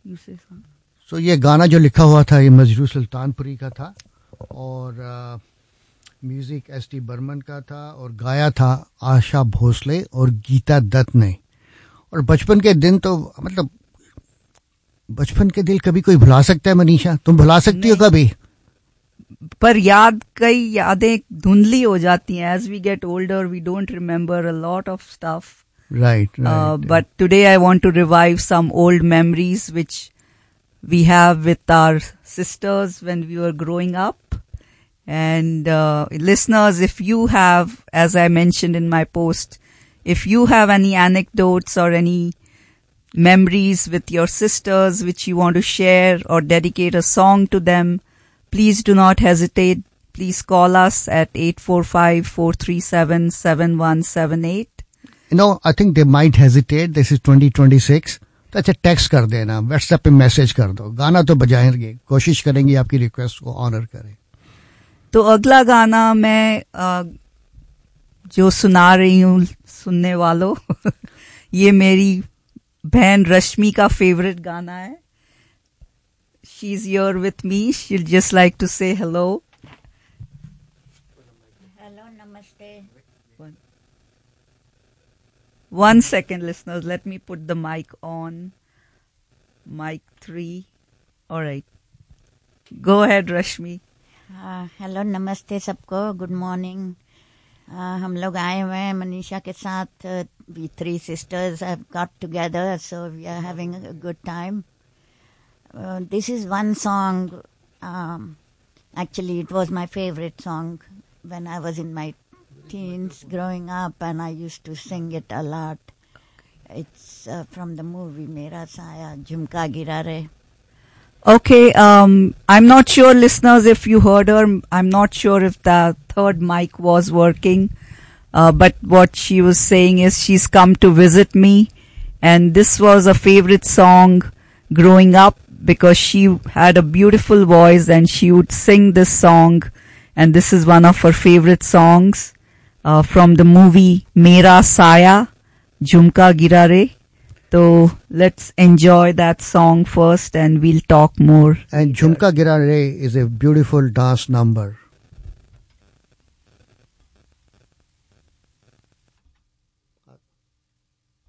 You say something. So ये गाना जो लिखा हुआ था ये मजरू सुल्तानपुरी का था और म्यूजिक एस.टी. बर्मन का था और गाया था आशा भोसले और गीता दत्त ने। और बचपन के दिन तो मतलब बचपन के दिल कभी कोई भुला सकता है मनीषा? तुम भुला सकती हो कभी? पर कई यादें धुंधली हो जाती हैं। As we get older, we don't remember a lot of stuff. Right. But today I want to revive some old memories which we have with our sisters when we were growing up. And listeners, if you have, as I mentioned in my post, if you have any anecdotes or any memories with your sisters which you want to share or dedicate a song to them, please do not hesitate. Please call us at 845-437-7178. You know, I think they might hesitate. This is 2026. तो अच्छा text कर देना, WhatsApp पे message कर दो, गाना तो बजाएंगे, कोशिश करेंगे आपकी रिक्वेस्ट को ऑनर करें। तो अगला गाना मैं जो सुना रही हूँ सुनने वालों ये मेरी बहन रश्मि का फेवरेट गाना है। She is here with me, she will just like to से हेलो। हेलो, नमस्ते। One second, listeners. Let me put the mic on. Mic 3. All right. Go ahead, Rashmi. Hello, नमस्ते सबको, गुड मॉर्निंग। हम लोग आए हुए हैं मनीषा के साथ। We 3 sisters have got together, so we are having a good time. This is one song. Actually, it was my favorite song when I was in my teens growing up, and I used to sing it a lot. It's from the movie Mera Saya Jhumka Gira Re. Okay, I'm not sure, listeners, if you heard her. I'm not sure if the third mic was working. But what she was saying is she's come to visit me. And this was a favorite song growing up because she had a beautiful voice and she would sing this song. And this is one of her favorite songs from the movie Mera Saya Jhumka Gira Re. So let's enjoy that song first and we'll talk more. And Jhumka Gira Re is a beautiful dance number.